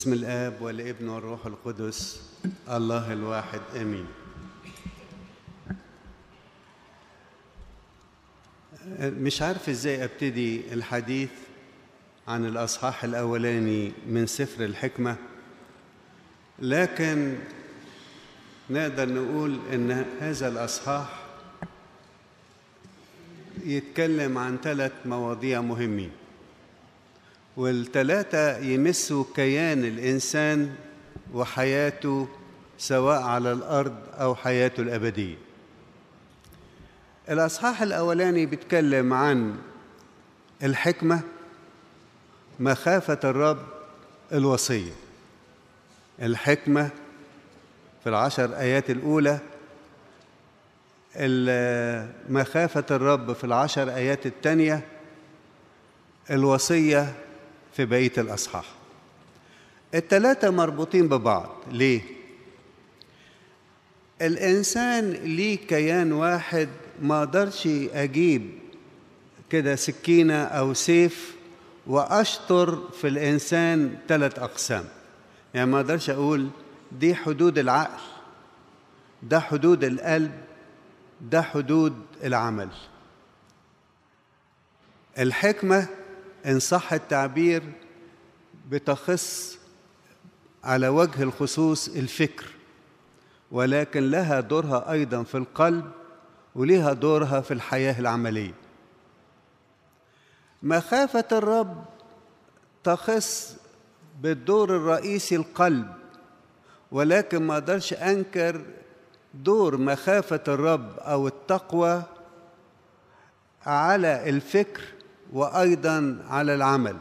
بسم الآب والابن والروح القدس الله الواحد آمين. مش عارف ازاي ابتدي الحديث عن الأصحاح الأولاني من سفر الحكمة، لكن نقدر نقول إن هذا الأصحاح يتكلم عن 3 مواضيع مهمين، والثلاثة يمسوا كيان الإنسان وحياته سواء على الأرض أو حياته الأبدية. الأصحاح الأولاني بيتكلم عن الحكمة، مخافة الرب، الوصية. الحكمة في 10 آيات الأولى، مخافة الرب في 10 آيات الثانية، الوصية في بقية الأصحاح. الثلاثة مربوطين ببعض. ليه؟ الإنسان ليه كيان واحد، ما أقدرش أجيب كده سكينة أو سيف وأشطر في الإنسان 3 أقسام. يعني ما أقدرش أقول دي حدود العقل، ده حدود القلب، ده حدود العمل. الحكمة إن صح التعبير بتخص على وجه الخصوص الفكر، ولكن لها دورها أيضا في القلب ولها دورها في الحياة العملية. مخافة الرب تخص بالدور الرئيسي القلب، ولكن ما أقدرش أنكر دور مخافة الرب أو التقوى على الفكر وأيضا على العمل.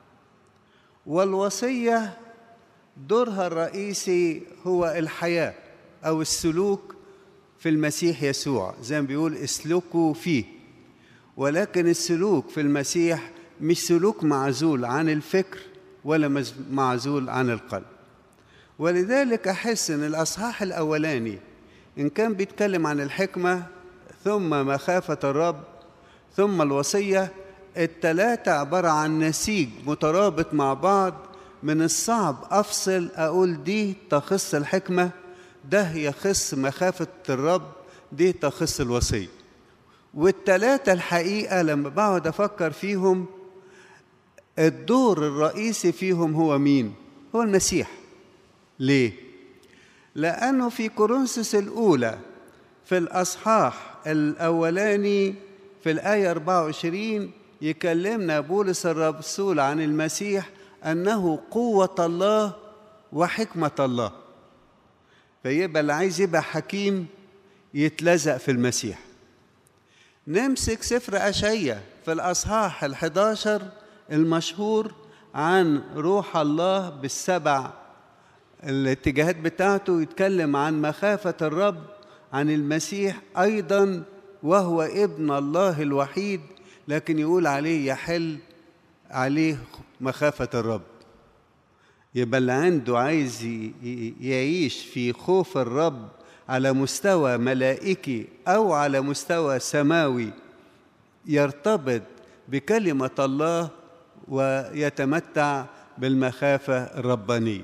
والوصية دورها الرئيسي هو الحياة أو السلوك في المسيح يسوع، زي ما بيقول اسلكوا فيه. ولكن السلوك في المسيح مش سلوك معزول عن الفكر ولا معزول عن القلب. ولذلك أحس أن الأصحاح الأولاني إن كان بيتكلم عن الحكمة ثم مخافة الرب ثم الوصية، الثلاثة عبارة عن نسيج مترابط مع بعض. من الصعب أفصل أقول دي تخص الحكمة، ده يخص مخافة الرب، دي تخص الوصية. والثلاثة الحقيقة لما بقعد أفكر فيهم، الدور الرئيسي فيهم هو مين؟ هو المسيح. ليه؟ لأنه في كورنثوس الأولى في الأصحاح الأولاني في الآية 24 يكلمنا بولس الرسول عن المسيح أنه قوة الله وحكمة الله. فيبقى اللي عايز يبقى حكيم يتلزق في المسيح. نمسك سفر أشعياء في الأصحاح 11 المشهور عن روح الله بال7 الاتجاهات بتاعته، يتكلم عن مخافة الرب، عن المسيح أيضا وهو ابن الله الوحيد، لكن يقول عليه يحل عليه مخافة الرب. يبقى اللي عنده عايز يعيش في خوف الرب على مستوى ملائكي أو على مستوى سماوي، يرتبط بكلمة الله ويتمتع بالمخافة الربانية.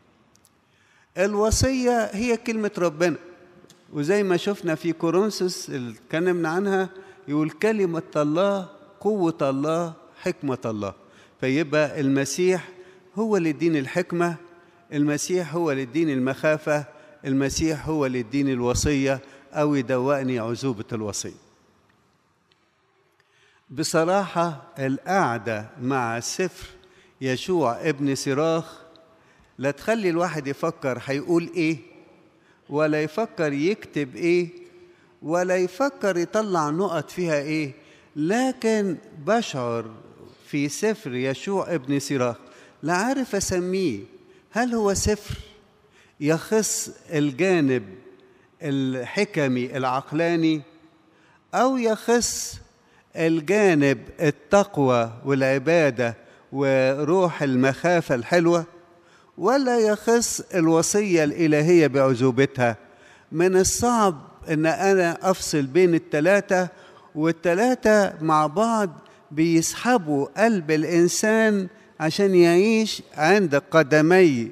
الوصية هي كلمة ربنا، وزي ما شفنا في كورنثوس اللي اتكلمنا عنها يقول كلمة الله، قوة الله، حكمة الله. فيبقى المسيح هو اللي يدين الحكمة، المسيح هو اللي يدين المخافة، المسيح هو اللي يدين الوصية أو يدوقني عذوبة الوصية. بصراحة القعدة مع سفر يشوع ابن سراخ لا تخلي الواحد يفكر هيقول إيه، ولا يفكر يكتب إيه، ولا يفكر يطلع نقط فيها إيه، لكن بشعر في سفر يشوع ابن سراخ لا عارف أسميه. هل هو سفر يخص الجانب الحكمي العقلاني، أو يخص الجانب التقوى والعبادة وروح المخافة الحلوة، ولا يخص الوصية الإلهية بعذوبتها؟ من الصعب أن أنا أفصل بين الثلاثة، والثلاثة مع بعض بيسحبوا قلب الإنسان عشان يعيش عند قدمي